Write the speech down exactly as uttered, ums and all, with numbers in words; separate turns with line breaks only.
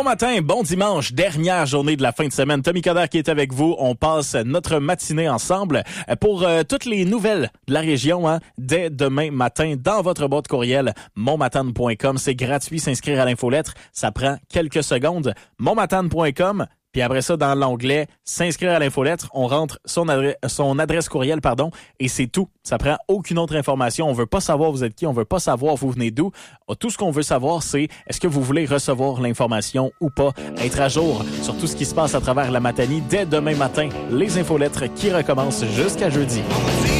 Bon matin, bon dimanche, dernière journée de la fin de semaine. Tommy Coderre qui est avec vous. On passe notre matinée ensemble pour euh, toutes les nouvelles de la région hein, dès demain matin dans votre boîte courriel monmatane point com. C'est gratuit, s'inscrire à l'infolettre. Ça prend quelques secondes. monmatane point com. Puis après ça, dans l'onglet « S'inscrire à l'infolettre », on rentre son, adresse, son adresse courriel, pardon, et c'est tout. Ça prend aucune autre information. On veut pas savoir vous êtes qui, on veut pas savoir vous venez d'où. Tout ce qu'on veut savoir, c'est est-ce que vous voulez recevoir l'information ou pas. Être à jour sur tout ce qui se passe à travers la Matanie dès demain matin. Les infolettres qui recommencent jusqu'à jeudi.